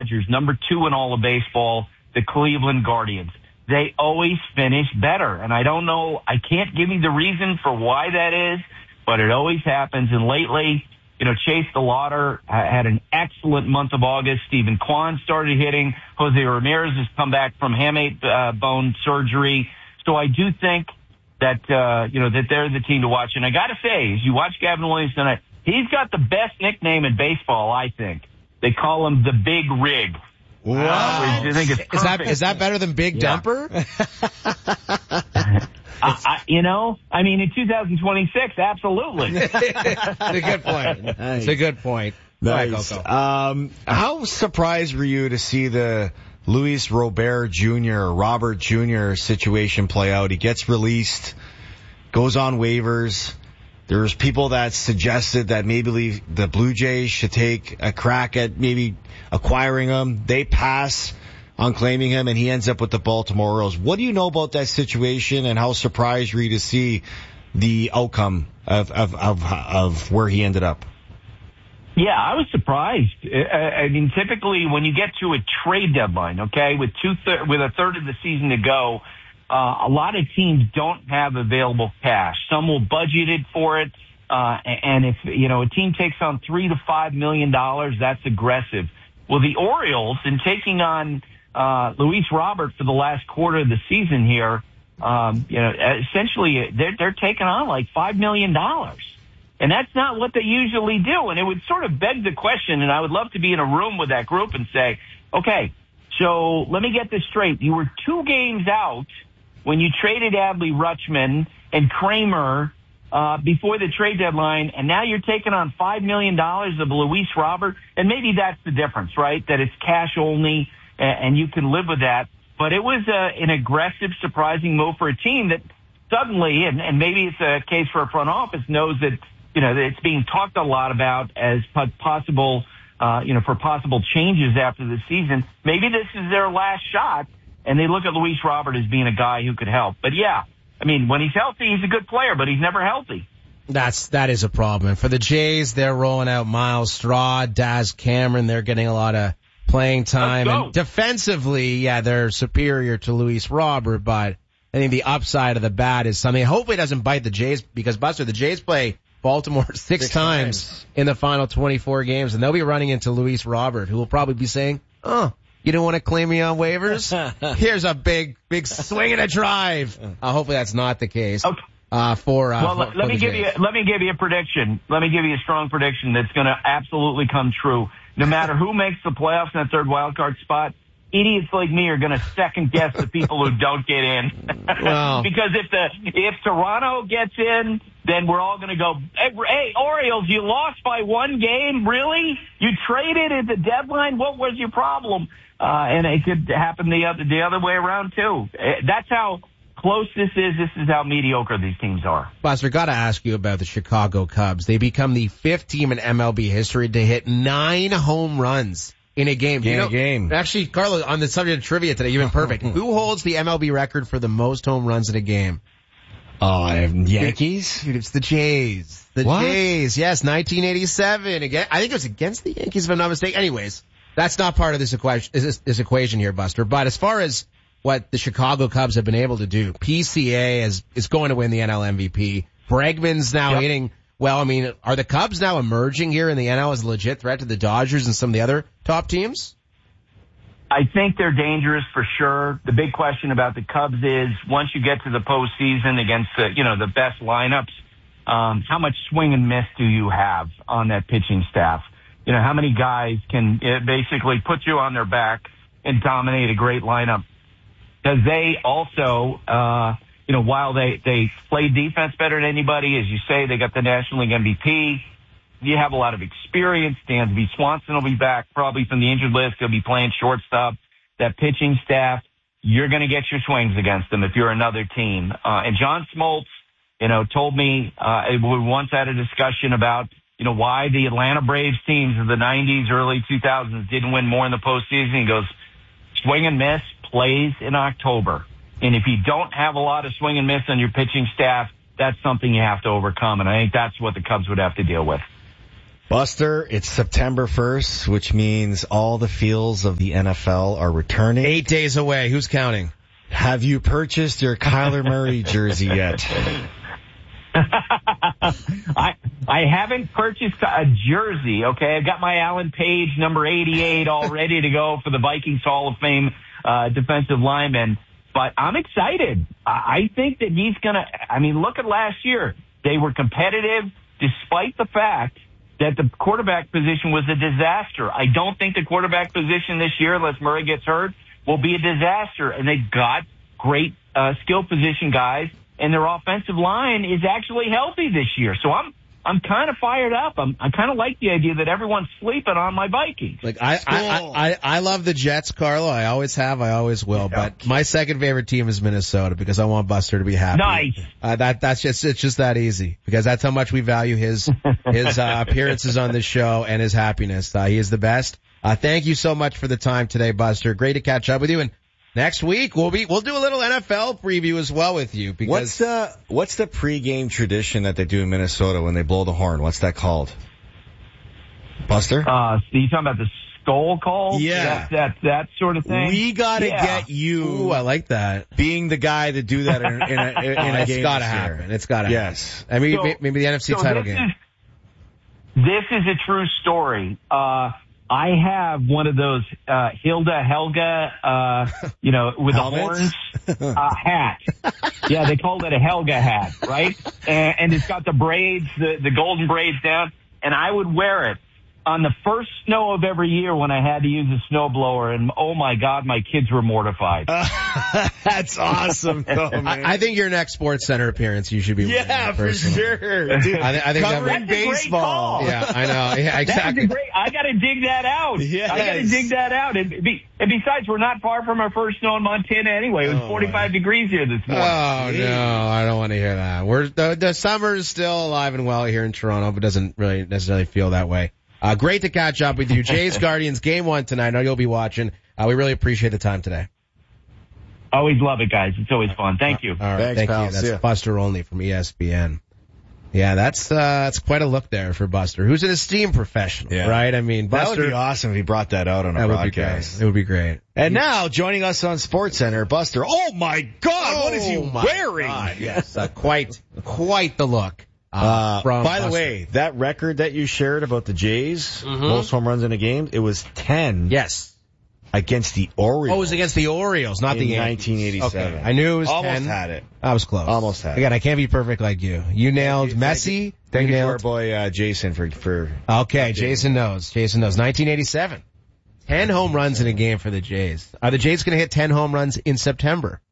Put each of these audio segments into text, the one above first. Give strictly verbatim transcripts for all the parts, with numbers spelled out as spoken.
Dodgers, number two in all of baseball, the Cleveland Guardians. They always finish better. And I don't know, I can't give you the reason for why that is, but it always happens. And lately, you know, Chase DeLauter had an excellent month of August. Stephen Kwan started hitting. Jose Ramirez has come back from hamate uh, bone surgery. So I do think that, uh, you know, that they're the team to watch. And I got to say, as you watch Gavin Williams tonight, he's got the best nickname in baseball, I think. They call him the Big Rig. Wow. Uh, I think it's is that is that better than Big yeah. Dumper? I, I, you know, I mean, in two thousand twenty-six, absolutely. It's a good point. Nice. It's a good point. Nice. Right, um, how surprised were you to see the Luis Robert Junior, Robert Junior situation play out? He gets released, goes on waivers. There's people that suggested that maybe the Blue Jays should take a crack at maybe acquiring him. They pass on claiming him, and he ends up with the Baltimore Orioles. What do you know about that situation, and how surprised were you to see the outcome of of of, of where he ended up? Yeah, I was surprised. I mean, typically when you get to a trade deadline, okay, with two thir- with a third of the season to go, Uh, a lot of teams don't have available cash. Some will budget it for it. Uh, and if, you know, a team takes on three to five million dollars, that's aggressive. Well, the Orioles, in taking on, uh, Luis Robert for the last quarter of the season here, um, you know, essentially they're, they're taking on like five million dollars. And that's not what they usually do. And it would sort of beg the question, and I would love to be in a room with that group and say, okay, so let me get this straight. You were two games out when you traded Adley Rutschman and Kramer uh, before the trade deadline, and now you're taking on five million dollars of Luis Robert, and maybe that's the difference, right, that it's cash only, and, and you can live with that. But it was a, an aggressive, surprising move for a team that suddenly, and, and maybe it's a case for a front office, knows that, you know, that it's being talked a lot about as possible, uh, you know, for possible changes after the season. Maybe this is their last shot. And they look at Luis Robert as being a guy who could help. But yeah, I mean, when he's healthy, he's a good player, but he's never healthy. That's, that is a problem. And for the Jays, they're rolling out Miles Straw, Daz Cameron. They're getting a lot of playing time. And defensively, yeah, they're superior to Luis Robert, but I think the upside of the bat is something. Hopefully it doesn't bite the Jays, because Buster, the Jays play Baltimore six, six times, times in the final twenty-four games, and they'll be running into Luis Robert, who will probably be saying, oh, you don't want to claim me on waivers? Here's a big, big swing and a drive. Uh, hopefully that's not the case. Okay. Uh, for, uh, well, for, let, for let me give Jays. you, let me give you a prediction. Let me give you a strong prediction that's going to absolutely come true. No matter who makes the playoffs in that third wild card spot, idiots like me are going to second guess the people who don't get in. Well, because if the, if Toronto gets in, then we're all going to go, hey, hey, Orioles, you lost by one game? Really? You traded at the deadline? What was your problem? Uh, and it could happen the other, the other way around too. That's how close this is. This is how mediocre these teams are. Buster, got to ask you about the Chicago Cubs. They become the fifth team in M L B history to hit nine home runs in a game. In you know, a game. Actually, Carlos, on the subject of trivia today, you've been perfect. Who holds the M L B record for the most home runs in a game? Oh, I have Yankees? Dude, it's the Jays. The What? Jays, yes, nineteen eighty-seven. Again, I think it was against the Yankees, if I'm not mistaken. Anyways, that's not part of this equation, this, this equation here, Buster. But as far as what the Chicago Cubs have been able to do, P C A is, is going to win the N L M V P. Bregman's now Yep. hitting. Well, I mean, are the Cubs now emerging here in the N L as a legit threat to the Dodgers and some of the other top teams? I think they're dangerous for sure. The big question about the Cubs is once you get to the postseason against the, you know, the best lineups, um, how much swing and miss do you have on that pitching staff? You know, how many guys can uh, basically put you on their back and dominate a great lineup? Because they also, uh, you know, while they, they play defense better than anybody, as you say, they got the National League M V P. You have a lot of experience. Dansby Swanson will be back probably from the injured list. He'll be playing shortstop. That pitching staff, you're going to get your swings against them if you're another team. Uh, and John Smoltz, you know, told me, uh, we once had a discussion about, you know, why the Atlanta Braves teams of the nineties, early two thousands didn't win more in the postseason. He goes, swing and miss plays in October. And if you don't have a lot of swing and miss on your pitching staff, that's something you have to overcome. And I think that's what the Cubs would have to deal with. Buster, it's September first, which means all the feels of the N F L are returning. Eight days away. Who's counting? Have you purchased your Kyler Murray jersey yet? I I haven't purchased a jersey, okay? I've got my Alan Page number eighty-eight all ready to go for the Vikings Hall of Fame uh, defensive lineman. But I'm excited. I think that he's going to, I mean, look at last year. They were competitive despite the fact that the quarterback position was a disaster. I don't think the quarterback position this year, unless Murray gets hurt, will be a disaster. And they've got great uh, skill position guys, and their offensive line is actually healthy this year. So I'm I'm kind of fired up. I'm, I kind of like the idea that everyone's sleeping on my Vikings. Like I, I, I, I love the Jets, Carlo. I always have. I always will. Yeah. But my second favorite team is Minnesota because I want Buster to be happy. Nice. Uh, that that's just it's just that easy because that's how much we value his his uh, appearances on this show and his happiness. Uh, he is the best. Uh, thank you so much for the time today, Buster. Great to catch up with you. And next week we'll be we'll do a little N F L preview as well with you. Because what's the what's the pregame tradition that they do in Minnesota when they blow the horn? What's that called, Buster? Uh, so you talking about the skull call? Yeah, that that, that sort of thing. We gotta yeah. get you. Ooh, I like that. Being the guy to do that in, in a, in a it's game. Gotta happen. It's gotta yes. happen. I mean, so, maybe the N F C so title this game. Is, this is a true story. Uh, I have one of those, uh, Hilda Helga, uh, you know, with Helmets? the horns, uh, hat. Yeah, they called it a Helga hat, right? And, and it's got the braids, the, the golden braids down. And I would wear it on the first snow of every year when I had to use a snowblower. And oh my God, my kids were mortified. Uh, that's awesome, though, man. I, I think your next Sports Center appearance you should be wearing. Yeah, for sure. Dude, I, th- I think covering that baseball. Yeah, I know. Yeah, exactly. That's great. I got to dig that out. Yes. I got to dig that out. And, be, and besides, we're not far from our first snow in Montana anyway. It was oh, forty-five degrees here this morning. Oh no, I don't want to hear that. We're the, the summer is still alive and well here in Toronto, but doesn't really necessarily feel that way. Uh, great to catch up with you. Jays Guardians game one tonight. I know you'll be watching. Uh, we really appreciate the time today. Always love it, guys. It's always fun. Thank you. All right. Thanks, Thank pal. you. That's See ya. Buster Olney from E S P N. Yeah, that's, uh, that's quite a look there for Buster, who's an esteemed professional, yeah. right? I mean, Buster. That would be awesome if he brought that out on a that broadcast. Would be great. It would be great. And now, joining us on SportsCenter, Buster. Oh my God, oh, what is he wearing? God, yes, uh, quite, quite the look. Uh, uh from by Buster. the way, that record that you shared about the Jays, mm-hmm. most home runs in a game, it was ten. Yes. Against the Orioles. Oh, it was against the Orioles, not in the Yankees. nineteen eighty-seven. Okay. I knew it was Almost ten. had it. I was close. Almost had Again, it. I can't be perfect like you. You nailed thank Messi. You, thank you, you you nailed... to our boy uh, Jason for for. Okay, Jason knows. Jason knows. nineteen eighty-seven. Ten home runs in a game for the Jays. Are the Jays going to hit ten home runs in September?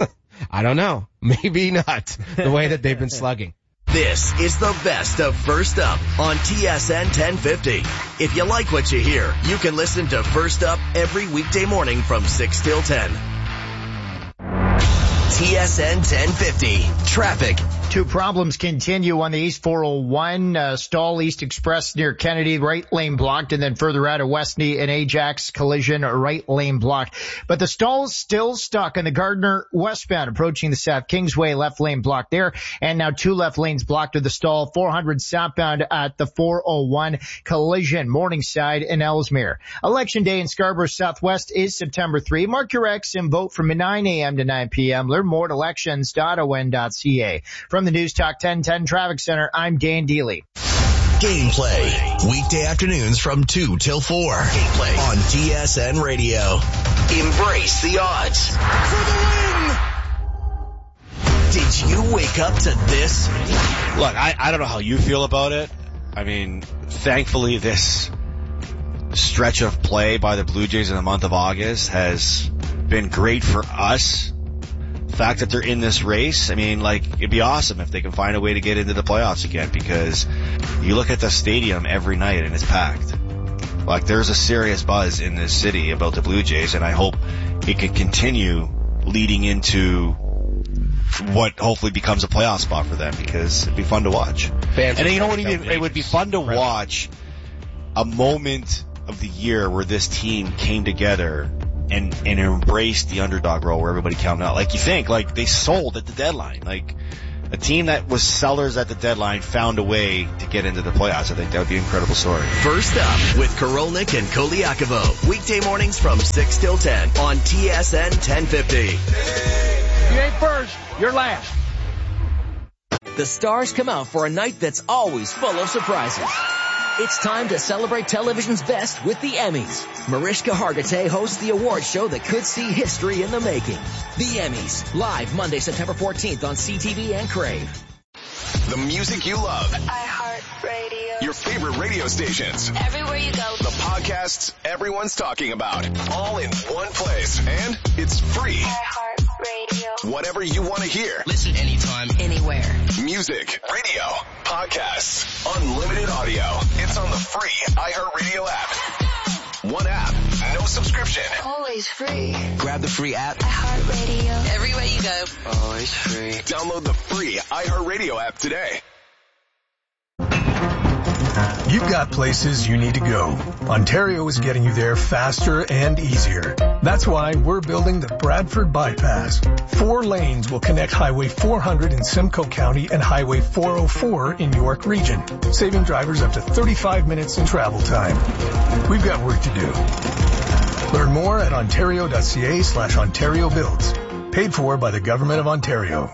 I don't know. Maybe not. The way that they've been slugging. This is the best of First Up on T S N ten fifty. If you like what you hear, you can listen to First Up every weekday morning from six till ten. T S N ten fifty. Traffic. Two problems continue on the East four oh one, uh, Stall East Express near Kennedy, right lane blocked, and then further out of Westney and Ajax collision, right lane blocked. But the stall is still stuck on the Gardner westbound, approaching the South Kingsway, left lane blocked there, and now two left lanes blocked to the stall, four hundred southbound at the four oh one collision, Morningside and Ellesmere. Election day in Scarborough Southwest is September third. Mark your X and vote from nine a.m. to nine p.m. Learn more at elections dot o n dot c a. From the News Talk ten ten Traffic Center, I'm Dan Deely. Gameplay. Weekday afternoons from two till four. Gameplay on T S N Radio. Embrace the odds. For the win! Did you wake up to this? Look, I, I don't know how you feel about it. I mean, thankfully this stretch of play by the Blue Jays in the month of August has been great for us. The fact that they're in this race, I mean, like, it'd be awesome if they can find a way to get into the playoffs again, because you look at the stadium every night and it's packed. Like, there's a serious buzz in this city about the Blue Jays, and I hope it can continue leading into what hopefully becomes a playoff spot for them, because it'd be fun to watch. Fans and you know what? It would be fun to watch a moment of the year where this team came together and and embraced the underdog role, where everybody counted out. Like, you think, like, they sold at the deadline. Like, a team that was sellers at the deadline found a way to get into the playoffs. I think that would be an incredible story. First Up with Korolnik and Koliakovo. Weekday mornings from six till ten on T S N ten fifty. You ain't first, you're last. The stars come out for a night that's always full of surprises. It's time to celebrate television's best with the Emmys. Mariska Hargitay hosts the award show that could see history in the making. The Emmys, live Monday, September fourteenth on C T V and Crave. The music you love. iHeartRadio. Your favorite radio stations. Everywhere you go. The podcasts everyone's talking about. All in one place. And it's free. iHeartRadio. Whatever you want to hear. Listen anytime, anywhere. Music, radio, podcasts, unlimited audio. It's on the free iHeartRadio app. One app, no subscription. Always free. Grab the free app. iHeartRadio. Everywhere you go. Always free. Download the free iHeartRadio app today. You've got places you need to go. Ontario is getting you there faster and easier. That's why we're building the Bradford Bypass. Four lanes will connect Highway four hundred in Simcoe County and Highway four oh four in York Region, saving drivers up to thirty-five minutes in travel time. We've got work to do. Learn more at ontario.ca slash Ontario Builds. Paid for by the Government of Ontario.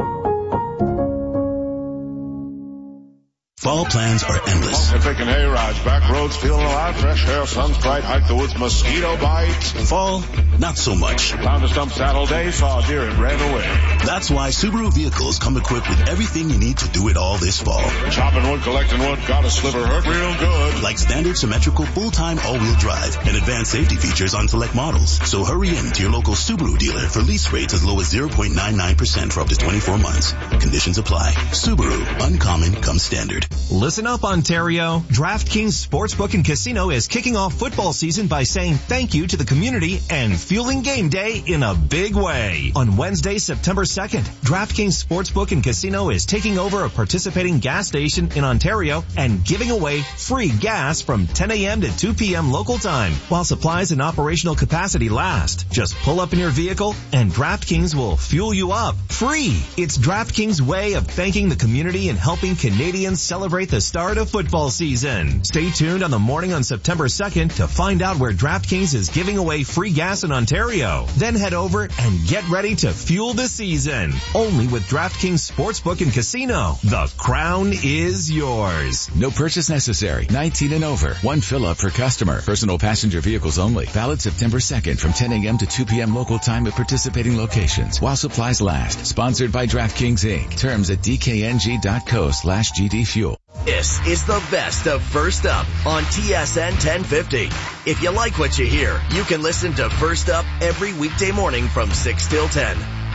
Fall plans are endless. I'm picking hay-rides, back roads, feeling alive, fresh air, sun's bright, hike the woods, mosquito bites. Fall, not so much. Found a stump saddle day, saw a deer and ran away. That's why Subaru vehicles come equipped with everything you need to do it all this fall. Chopping wood, collecting wood, got a sliver, hurt real good. Like standard symmetrical full-time all-wheel drive and advanced safety features on select models. So hurry in to your local Subaru dealer for lease rates as low as zero point nine nine percent for up to twenty-four months. Conditions apply. Subaru, uncommon comes standard. Listen up, Ontario. DraftKings Sportsbook and Casino is kicking off football season by saying thank you to the community and fueling game day in a big way. On Wednesday, September second, DraftKings Sportsbook and Casino is taking over a participating gas station in Ontario and giving away free gas from ten a.m. to two p.m. local time while supplies and operational capacity last. Just pull up in your vehicle and DraftKings will fuel you up. Free. It's DraftKings' way of thanking the community and helping Canadians celebrate the start of football season. Stay tuned on the morning on September second to find out where DraftKings is giving away free gas in Ontario. Then head over and get ready to fuel the season. Only with DraftKings Sportsbook and Casino. The crown is yours. No purchase necessary. nineteen and over. One fill-up per customer. Personal passenger vehicles only. Valid September second from ten a.m. to two p.m. local time at participating locations while supplies last. Sponsored by DraftKings Incorporated. Terms at dkng.co slash gdfuel. This is the best of First Up on T S N ten fifty. If you like what you hear, you can listen to First Up every weekday morning from six till ten.